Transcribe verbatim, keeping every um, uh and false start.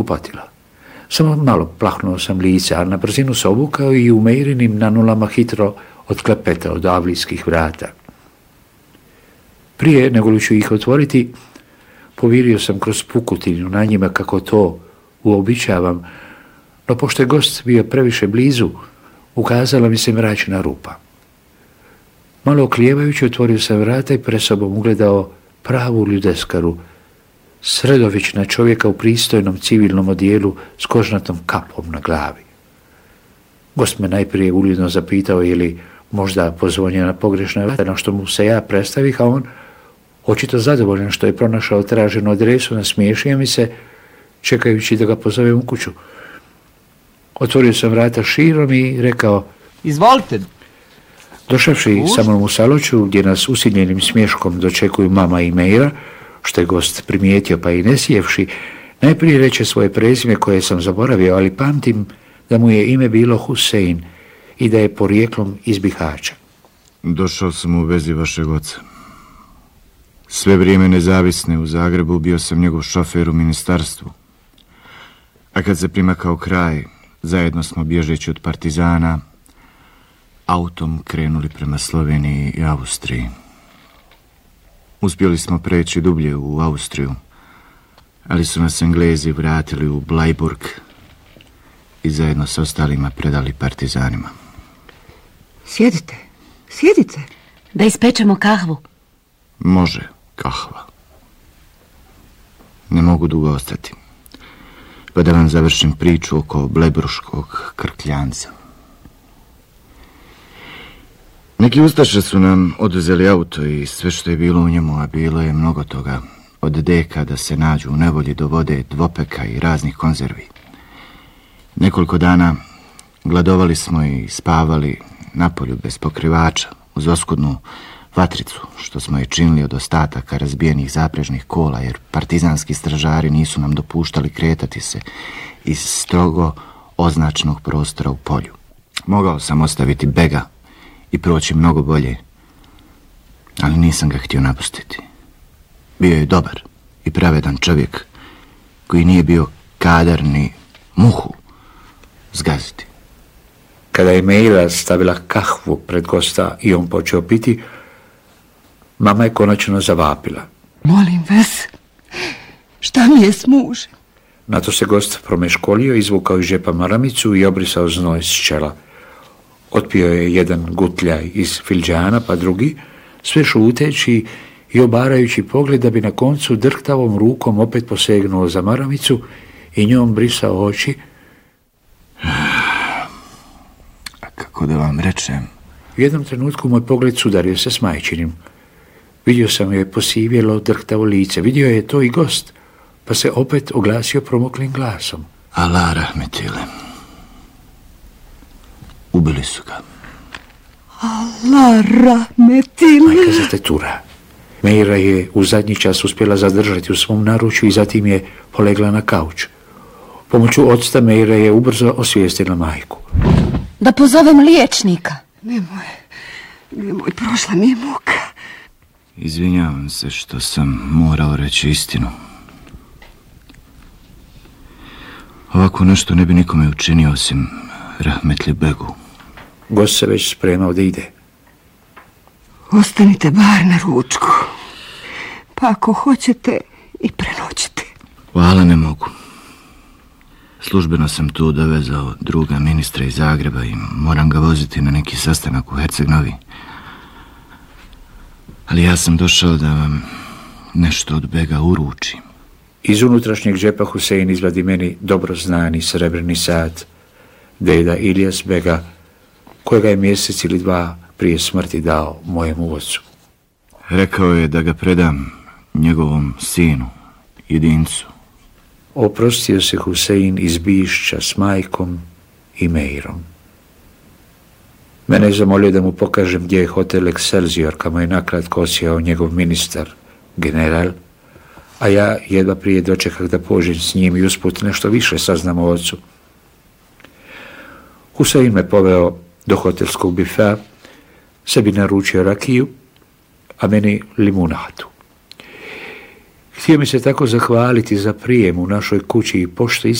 potila. Samo malo plahnuo sam lice, a na brzinu se obukao i u Meirinim nanulama hitro odklepetao do avlijskih vrata. Prije nego li ću ih otvoriti, povirio sam kroz pukutinu na njima kako to uobičavam, no pošto je gost bio previše blizu, ukazala mi se mračna rupa. Malo oklijevajući otvorio sam vrata i pred sobom ugledao pravu ljudeskaru, sredovična čovjeka u pristojnom civilnom odijelu s kožnatom kapom na glavi. Gost me najprije uljudno zapitao je li možda pozvonjena pogrešna vrata, na što mu se ja predstavih, a on, očito zadovoljan što je pronašao traženu adresu, nasmiješio mi se, čekajući da ga pozovem u kuću. Otvorio sam vrata širom i rekao: Izvolite. Došavši sa mnom u saloću, gdje nas usiljenim smješkom dočekuju mama i Meira, što je gost primijetio pa i ne sjevši, najprije reče svoje prezime koje sam zaboravio, ali pamtim da mu je ime bilo Husein i da je porijeklom iz Bihaća. Došao sam u vezi vašeg oca. Sve vrijeme nezavisne u Zagrebu bio sam njegov šofer u ministarstvu. A kad se primakao kraj, zajedno smo bježeći od partizana autom krenuli prema Sloveniji i Austriji. Uspjeli smo preći dublje u Austriju, ali su nas Englezi vratili u Blajburg i zajedno s ostalima predali partizanima. Sjedite, sjedite. Da ispečemo kahvu. Može, kahva. Ne mogu dugo ostati, pa da vam završim priču oko blajburškog krkljanca. Neki ustaše su nam oduzeli auto i sve što je bilo u njemu, a bilo je mnogo toga, od deka da se nađu u nevolji do vode, dvopeka i raznih konzervi. Nekoliko dana gladovali smo i spavali napolju bez pokrivača, uz oskudnu vatricu, što smo je činili od ostataka razbijenih zaprežnih kola, jer partizanski stražari nisu nam dopuštali kretati se iz strogo označenog prostora u polju. Mogao sam ostaviti bega i proći mnogo bolje, ali nisam ga htio napustiti. Bio je dobar i pravedan čovjek koji nije bio kadar ni muhu zgaziti. Kada je Meira stavila kahvu pred gosta i on počeo piti, mama je konačno zavapila: Molim vas, šta mi je s mužem? Na to se gost promeškolio, izvukao iz džepa maramicu i obrisao znoj s čela. Otpio je jedan gutljaj iz filđana, pa drugi, sve šuteći i obarajući pogled da bi na koncu drhtavom rukom opet posegnuo za maramicu i njom brisao oči. A kako da vam rečem? U jednom trenutku moj pogled sudario se s majčinim. Vidio sam joj posivjelo drhtavo lice, vidio je to i gost, pa se opet oglasio promoklim glasom: Allah rahmetile. Ubili su ga. Allah rahmetile. Majka zatetura. Meira je u zadnji čas uspjela zadržati u svom naručju i zatim je polegla na kauč. Pomoću octa Meira je ubrzo osvijestila majku. Da pozovem liječnika. Nemoj, nemoj, prošla mi je muka. Izvinjavam se što sam morao reći istinu. Ovako nešto ne bi nikome učinio osim rahmetli begu. Gost se već spremao da ide. Ostanite bar na ručku. Pa ako hoćete i prenoćite. Hvala, ne mogu. Službeno sam tu dovezao druga ministra iz Zagreba i moram ga voziti na neki sastanak u Herceg-Novi. Ali ja sam došao da vam nešto od bega uručim. Iz unutrašnjeg džepa Husein izvadi meni dobro znani srebrni sat deda Ilyas bega, kojega je mjesec ili dva prije smrti dao mojemu ocu. Rekao je da ga predam njegovom sinu, jedincu. Oprostio se Husein iz Bišća s majkom i Meirom. Mene je zamolio da mu pokažem gdje je hotel Excelsior, kamo je nakratko osjeo njegov ministar, general, a ja jedva prije dočekah da pođem s njim i usput nešto više saznam o ocu. Husein me poveo do hotelskog bifea, sebi naručio rakiju, a meni limunatu. Htio mi se tako zahvaliti za prijem u našoj kući i pošto